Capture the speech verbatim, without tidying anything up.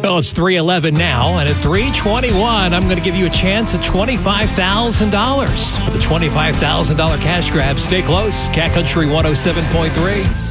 Well, it's three eleven now, and at three twenty-one, I'm going to give you a chance at twenty-five thousand dollars. For the twenty-five thousand dollars cash grab, stay close. Cat Country one oh seven point three.